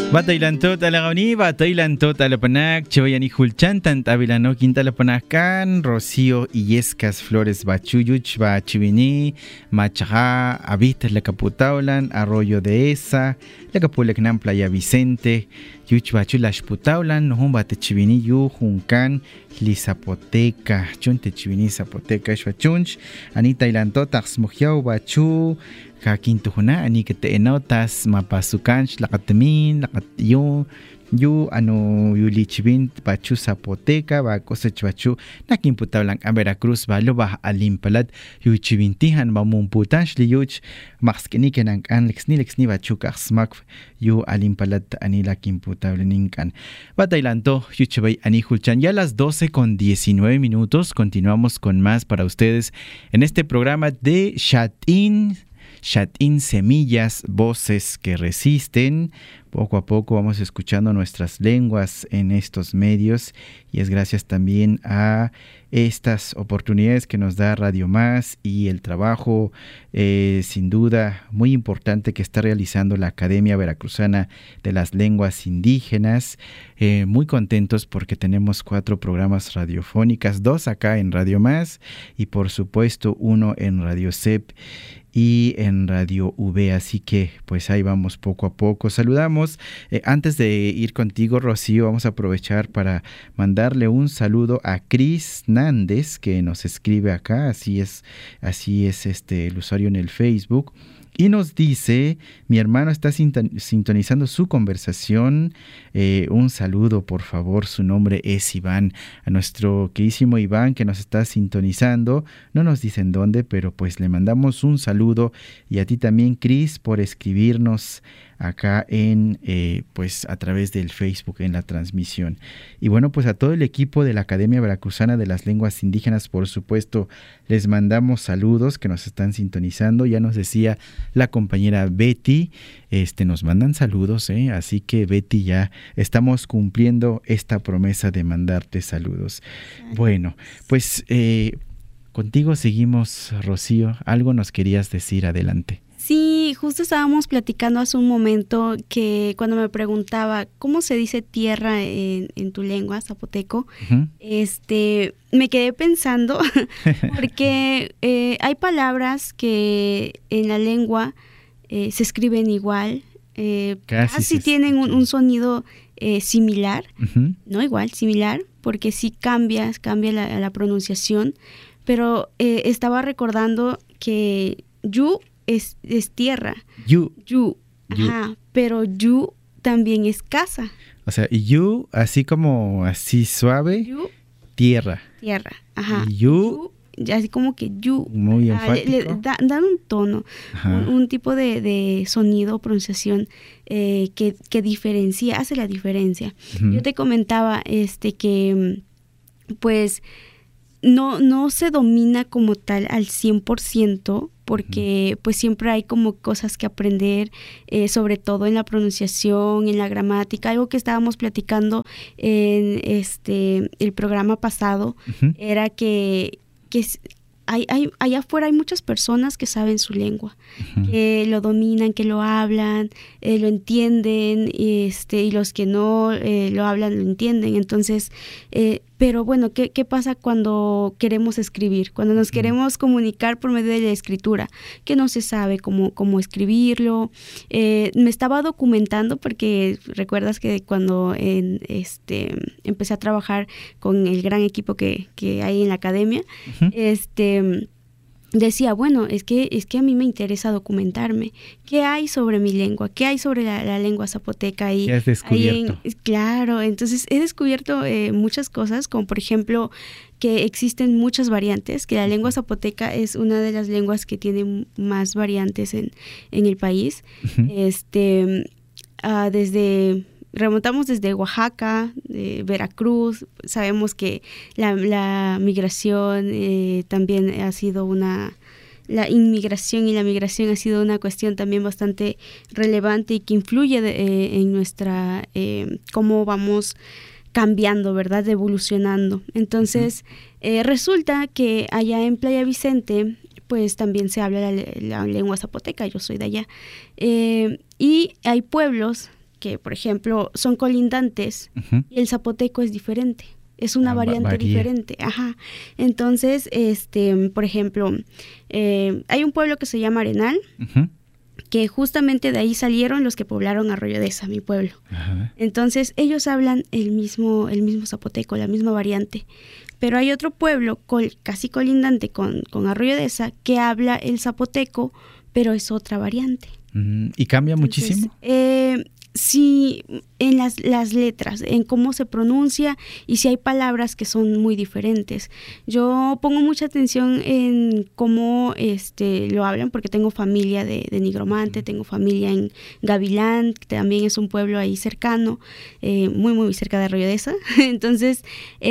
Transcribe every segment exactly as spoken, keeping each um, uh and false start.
Batailantot alagawni, batailantot alapanak, chawayani hulchantan tabilano quintalapanakan, Rocío Illescas Flores Bachuyuch, Bachivini, Machaja, Abit, Lacaputaulan, Arroyo de Esa, Lacapulacnan, Playa Vicente, Yuch Bachulash Putaulan, Nohum Batechivini, Yu, Juncan, Lizapoteca, Chunte Chivini, Zapoteca, Shwachunch, Anita Ilantot, Axmojiao, Bachu, Kakintuhuna, ani que te enotas, mapasukanch, lakatemin, lakatyo, yu, ano, yulichibin, pachu Zapoteca, ba cosech bachu, nakimputablang a Veracruz, ba loba alimpalat, yuchibintihan, ba mumputanch, liyuch, maxkeniken an lexni lexni bachu kaxmak, yu alimpalat anila kimputableninkan. Batailanto, yuchibay anihulchan, ya a las doce con diecinueve minutos, continuamos con más para ustedes en este programa de Shatin. Shatin Semillas, voces que resisten. Poco a poco vamos escuchando nuestras lenguas en estos medios y es gracias también a estas oportunidades que nos da Radio Más y el trabajo eh, sin duda muy importante que está realizando la Academia Veracruzana de las Lenguas Indígenas. Eh, muy contentos porque tenemos cuatro programas radiofónicas, dos acá en Radio Más y por supuesto uno en Radio C E P y en Radio V, así que pues ahí vamos poco a poco. Saludamos, eh, antes de ir contigo, Rocío, vamos a aprovechar para mandarle un saludo a Cris Nández, que nos escribe acá, así es, así es este el usuario en el Facebook. Y nos dice, mi hermano está sintonizando su conversación, eh, un saludo por favor, su nombre es Iván, a nuestro queridísimo Iván que nos está sintonizando, no nos dicen dónde, pero pues le mandamos un saludo y a ti también, Cris, por escribirnos acá en eh, pues a través del Facebook en la transmisión. Y bueno, pues a todo el equipo de la Academia Veracruzana de las Lenguas Indígenas, por supuesto, les mandamos saludos que nos están sintonizando. Ya nos decía la compañera Betty, este nos mandan saludos, ¿eh? Así que Betty, ya estamos cumpliendo esta promesa de mandarte saludos. Bueno, pues eh, contigo seguimos, Rocío. Algo nos querías decir, adelante. Sí, justo estábamos platicando hace un momento que cuando me preguntaba cómo se dice tierra en, en tu lengua, zapoteco, uh-huh. este, me quedé pensando porque eh, hay palabras que en la lengua eh, se escriben igual, eh, casi, casi tienen un, un sonido eh, similar, uh-huh. no igual, similar, porque sí cambia, cambia la, la pronunciación, pero eh, estaba recordando que yu Es, es tierra. Yu. Yu. Ajá. Pero yu también es casa. O sea, yu, así como así suave. Yu. Tierra. Tierra. Ajá. Y yu. yu así como que yu. Muy enfático. Le, le da, dan un tono. Un, un tipo de, de sonido o pronunciación eh, que, que diferencia, hace la diferencia. Uh-huh. Yo te comentaba este que pues no, no se domina como tal al cien por ciento porque uh-huh. pues siempre hay como cosas que aprender, eh, sobre todo en la pronunciación, en la gramática. Algo que estábamos platicando en este el programa pasado uh-huh. era que, que hay, hay, allá afuera hay muchas personas que saben su lengua, uh-huh. que lo dominan, que lo hablan, eh, lo entienden, y, este, y los que no eh, lo hablan lo entienden. Entonces, eh, pero bueno, ¿qué, ¿qué pasa cuando queremos escribir? Cuando nos uh-huh. queremos comunicar por medio de la escritura, que no se sabe cómo, cómo escribirlo. Eh, me estaba documentando porque recuerdas que cuando en, este, empecé a trabajar con el gran equipo que, que hay en la academia, uh-huh. este... decía, bueno, es que es que a mí me interesa documentarme. ¿Qué hay sobre mi lengua? ¿Qué hay sobre la, la lengua zapoteca? Y, ¿qué has descubierto? En, claro, entonces he descubierto eh, muchas cosas, como por ejemplo que existen muchas variantes, que la lengua zapoteca es una de las lenguas que tiene más variantes en, en el país. Uh-huh. Este, uh, desde... remontamos desde Oaxaca, de Veracruz. Sabemos que la, la migración eh, también ha sido una... La inmigración y la migración ha sido una cuestión también bastante relevante y que influye de, eh, en nuestra... Eh, cómo vamos cambiando, ¿verdad? Evolucionando. Entonces, eh, resulta que allá en Playa Vicente, pues también se habla la, la lengua zapoteca. Yo soy de allá. Eh, y hay pueblos que por ejemplo son colindantes, uh-huh. y el zapoteco es diferente. Es una ah, variante varía. diferente, ajá. Entonces, este, por ejemplo, eh, hay un pueblo que se llama Arenal, uh-huh. que justamente de ahí salieron los que poblaron Arroyo Deza, mi pueblo. Uh-huh. Entonces, ellos hablan el mismo, el mismo zapoteco, la misma variante. Pero hay otro pueblo col, casi colindante con, con Arroyo Deza que habla el zapoteco, pero es otra variante. Uh-huh. ¿Y cambia Entonces, muchísimo? Eh, Sí, en las, las letras, en cómo se pronuncia y si hay palabras que son muy diferentes. Yo pongo mucha atención en cómo este, lo hablan porque tengo familia de, de Nigromante, tengo familia en Gavilán, que también es un pueblo ahí cercano, eh, muy muy cerca de Arroyo Deza. Entonces,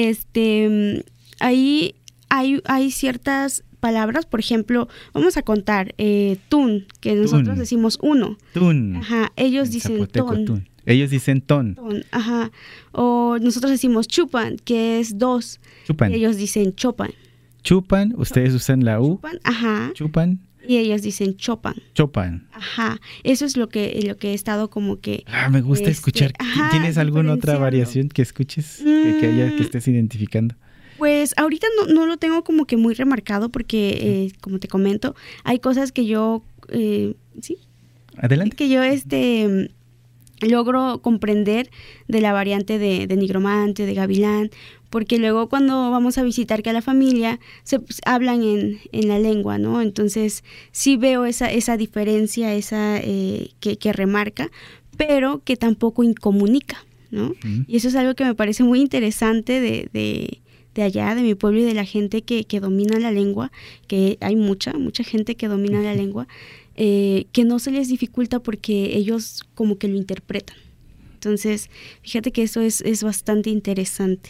este, ahí hay, hay ciertas palabras, por ejemplo, vamos a contar eh, tun, que nosotros tun. decimos uno. Tun. Ajá, ellos en dicen ton. Tun. Ellos dicen ton. ton. Ajá. O nosotros decimos chupan, que es dos. Chupan. Y ellos dicen chopan. Chupan, ustedes usan la U. Chupan, ajá. Chupan. Y ellos dicen chopan. Chopan. Ajá. Eso es lo que lo que he estado como que. Ah, me gusta este, escuchar. Ajá, ¿Tienes alguna otra variación que escuches, mm. que, que, haya, que estés identificando? Pues ahorita no, no lo tengo como que muy remarcado porque, eh, como te comento, hay cosas que yo, eh, sí, adelante, que yo este logro comprender de la variante de, de Nigromante, de Gavilán, porque luego cuando vamos a visitar que a la familia se pues, hablan en, en la lengua, ¿no? Entonces sí veo esa esa diferencia, esa eh, que, que remarca, pero que tampoco incomunica, ¿no? Uh-huh. Y eso es algo que me parece muy interesante de, de de allá, de mi pueblo y de la gente que, que domina la lengua, que hay mucha, mucha gente que domina la lengua, eh, que no se les dificulta porque ellos como que lo interpretan. Entonces, fíjate que eso es, es bastante interesante.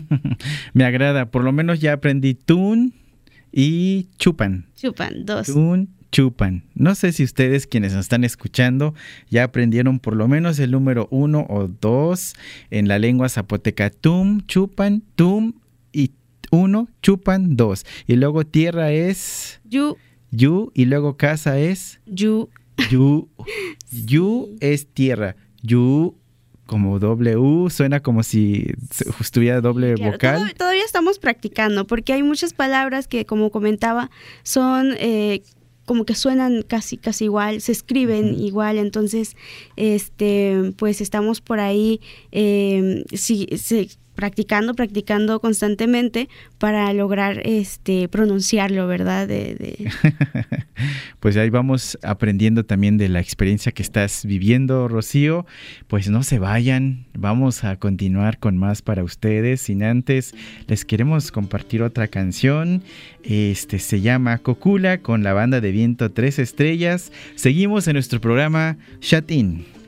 Me agrada, por lo menos ya aprendí tun y chupan. Chupan, dos. Tun, chupan. No sé si ustedes, quienes nos están escuchando, ya aprendieron por lo menos el número uno o dos en la lengua zapoteca. Tum, chupan, tum, y uno, chupan, dos. Y luego tierra es yu. Yu. Y luego casa es yu. Yu. Yu sí. Es tierra. Yu, como doble U, suena como si estuviera doble claro, vocal. Todavía, todavía estamos practicando, porque hay muchas palabras que, como comentaba, son eh, como que suenan casi casi igual, se escriben uh-huh. igual, entonces este pues estamos por ahí eh, sí, sí, practicando, practicando constantemente para lograr este pronunciarlo, ¿verdad? De, de... Pues ahí vamos aprendiendo también de la experiencia que estás viviendo, Rocío. Pues no se vayan, vamos a continuar con más para ustedes. Sin antes, les queremos compartir otra canción. Este se llama Cocula con la banda de viento Tres Estrellas. Seguimos en nuestro programa Chat In.